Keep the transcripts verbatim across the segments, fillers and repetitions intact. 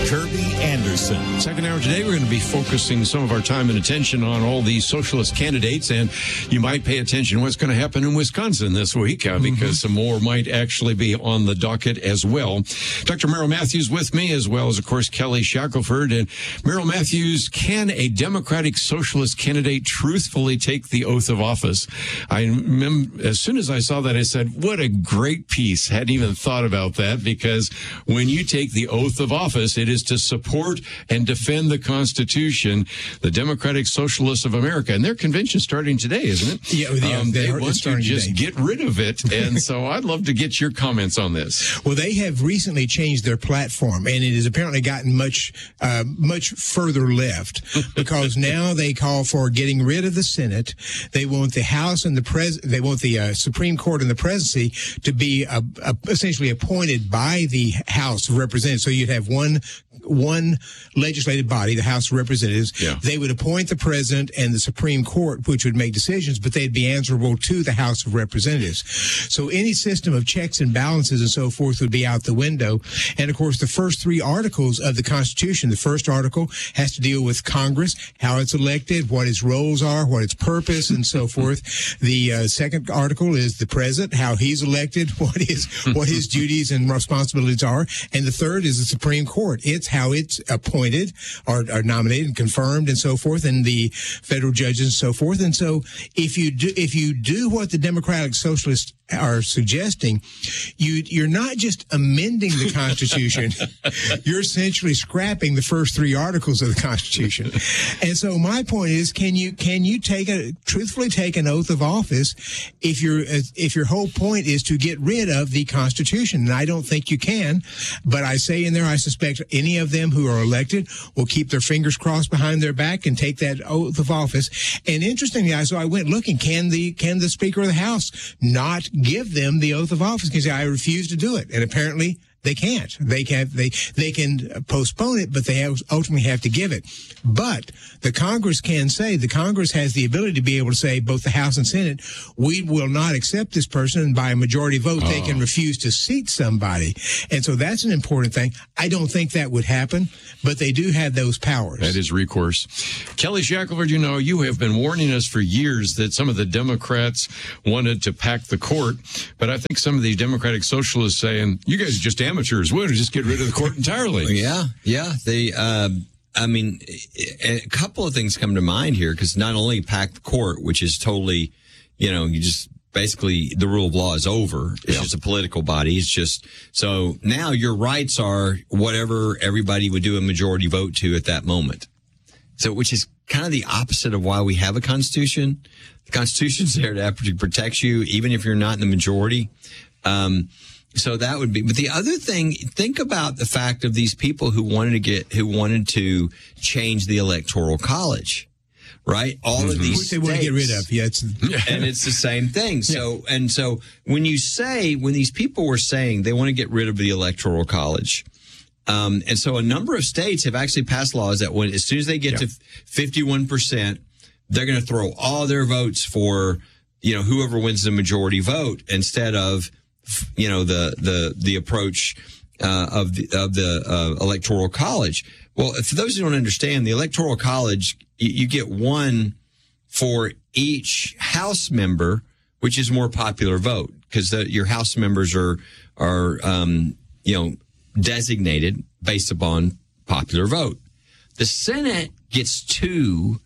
Kirby Anderson. Second hour today, we're going to be focusing some of our time and attention on all these socialist candidates, and you might pay attention to what's going to happen in Wisconsin this week, uh, because mm-hmm. some more might actually be on the docket as well. Doctor Merrill Matthews with me, as well as, of course, Kelly Shackelford. And Merrill Matthews, can a Democratic Socialist candidate truthfully take the oath of office? I remember, as soon as I saw that, I said, what a great piece. Hadn't even thought about that, because when you take the oath of office, it is to support and defend the Constitution, the Democratic Socialists of America. And their convention starting today, isn't it? Yeah, they, um, they, they are want to just today. get rid of it. And so I'd love to get your comments on this. Well, they have recently changed their platform, and it has apparently gotten much, uh, much further left, because now they call for getting rid of the Senate. They want the House and the pres. They want the uh, Supreme Court and the presidency to be uh, uh, essentially appointed by the House of Representatives. So you'd have one one legislative body, the House of Representatives. Yeah. They would appoint the president and the Supreme Court, which would make decisions, but they'd be answerable to the House of Representatives. So any system of checks and balances and so forth would be out the window. And of course, the first three articles of the Constitution, the first article has to deal with Congress, how it's elected, what its roles are, what its purpose, and so forth. The uh, second article is the president, how he's elected, what his what his duties and responsibilities are. And the third is the Supreme Court. It's how it's appointed or, or nominated and confirmed and so forth, and the federal judges and so forth. And so if you do, if you do what the Democratic Socialists are suggesting, you, you're not just amending the Constitution, you're essentially scrapping the first three articles of the Constitution. And so my point is, can you, can you take a, truthfully take an oath of office if your, if your whole point is to get rid of the Constitution? And I don't think you can, but I say in there, I suspect any of them who are elected will keep their fingers crossed behind their back and take that oath of office. And interestingly, I, so I went looking, can the, can the Speaker of the House not give them the oath of office? Because I refuse to do it. And apparently they can't. They can they they can postpone it, but they have, ultimately have to give it. But the Congress can say, the Congress has the ability to be able to say, both the House and Senate, we will not accept this person, and by a majority vote, oh. they can refuse to seat somebody. And so that's an important thing. I don't think that would happen, but they do have those powers. That is recourse. Kelly Shackelford, you know, you have been warning us for years that some of the Democrats wanted to pack the court, but I think some of the Democratic Socialists saying, you guys are just amateurs. We're going to just get rid of the court entirely. Yeah, yeah. They, uh, I mean, a couple of things come to mind here, because not only pack the court, which is totally, you know, you just basically the rule of law is over. It's yeah. just a political body. It's just, so now your rights are whatever everybody would do a majority vote to at that moment. So, which is kind of the opposite of why we have a Constitution. The Constitution's there to protect you, even if you're not in the majority. Um, So that would be, but the other thing, think about the fact of these people who wanted to get, who wanted to change the Electoral College, right? All mm-hmm. of these Which they states, want to get rid of, yeah. It's, and it's the same thing. So, yeah. and so when you say, when these people were saying they want to get rid of the Electoral College, um, and so a number of states have actually passed laws that when, as soon as they get yeah. to fifty-one percent, they're going to throw all their votes for, you know, whoever wins the majority vote, instead of, you know, the, the, the approach, uh, of the, of the, uh, Electoral College. Well, for those who don't understand, the Electoral College, you, you get one for each House member, which is more popular vote, because your House members are, are, um, you know, designated based upon popular vote. The Senate gets two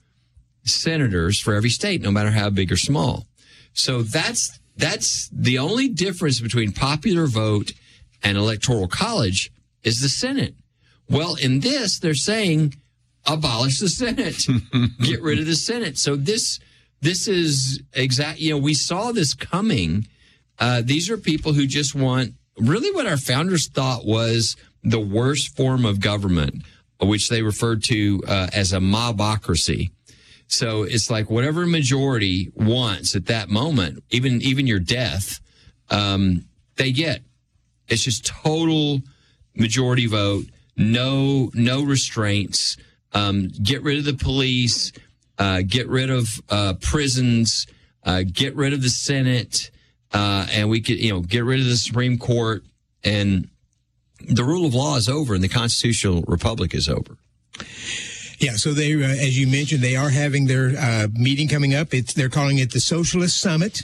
senators for every state, no matter how big or small. So that's, That's the only difference between popular vote and Electoral College is the Senate. Well, in this, they're saying abolish the Senate, get rid of the Senate. So this, this is exact, you know, we saw this coming. Uh, these are people who just want really what our founders thought was the worst form of government, which they referred to uh, as a mobocracy. So it's like whatever majority wants at that moment, even even your death, um, they get. It's just total majority vote, no no restraints. Um, get rid of the police, uh, get rid of uh, prisons, uh, get rid of the Senate, uh, and we could, you know, get rid of the Supreme Court, and the rule of law is over and the constitutional republic is over. Yeah, so they, uh, as you mentioned, they are having their uh, meeting coming up. It's they're calling it the Socialist Summit.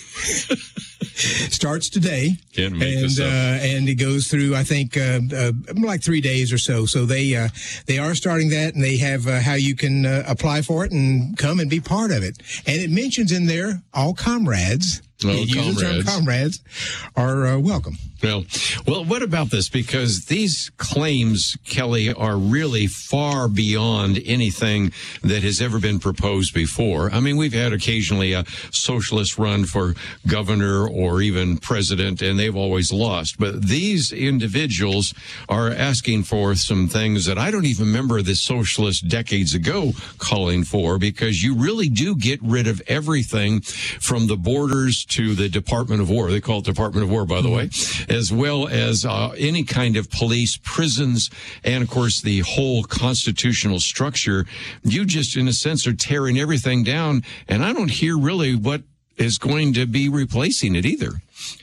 Starts today, Can't make and this up. Uh, and it goes through, I think, uh, uh, like three days or so. So they uh, they are starting that, and they have uh, how you can uh, apply for it and come and be part of it. And it mentions in there all comrades. Oh, it uses the term comrades. comrades are uh, welcome. Well, well, what about this? Because these claims, Kelly, are really far beyond anything that has ever been proposed before. I mean, we've had occasionally a socialist run for governor or even president, and they've always lost. But these individuals are asking for some things that I don't even remember the socialists decades ago calling for, because you really do get rid of everything from the borders to the Department of War. They call it Department of War, by the way, as well as uh, any kind of police, prisons, and, of course, the whole constitutional structure. You just, in a sense, are tearing everything down, and I don't hear really what is going to be replacing it either.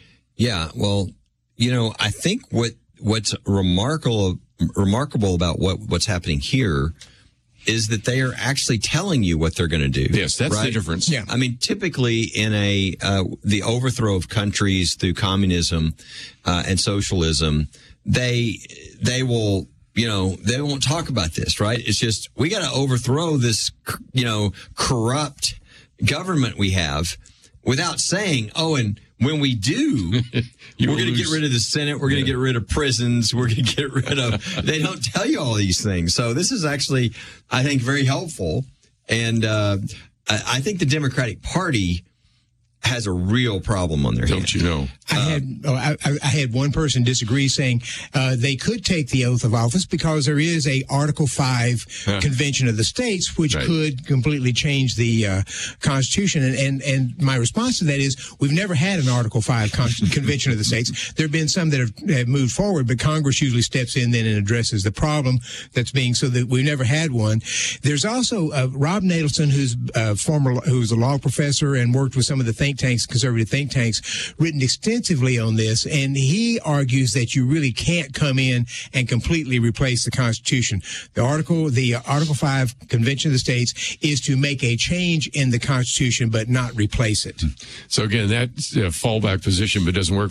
Yeah, well, you know, I think what what's remarkable remarkable about what, what's happening here is that they are actually telling you what they're going to do. Yes, that's right? the difference. Yeah. I mean, typically in a uh, the overthrow of countries through communism uh, and socialism, they they will, you know, they won't talk about this, right? It's just, we got to overthrow this, you know, corrupt government we have, without saying, oh, and when we do, we're going to get rid of the Senate. We're going to Yeah. get rid of prisons. We're going to get rid of, they don't tell you all these things. So this is actually, I think, very helpful. And uh, I, I think the Democratic Party has a real problem on their hands. Don't you know? I had oh, I, I had one person disagree, saying uh, they could take the oath of office because there is a Article Five Huh. Convention of the States, which Right. could completely change the uh, Constitution. And, and and my response to that is, we've never had an Article Five Con- Convention of the States. There have been some that have, have moved forward, but Congress usually steps in then and addresses the problem that's being, so that we've never had one. There's also uh, Rob Natelson, who's uh, former who's a law professor and worked with some of the think tanks, conservative think tanks, written extensively on this, and he argues that you really can't come in and completely replace the Constitution. The article, the Article Five Convention of the States, is to make a change in the Constitution, but not replace it. So again, that's a fallback position, but doesn't work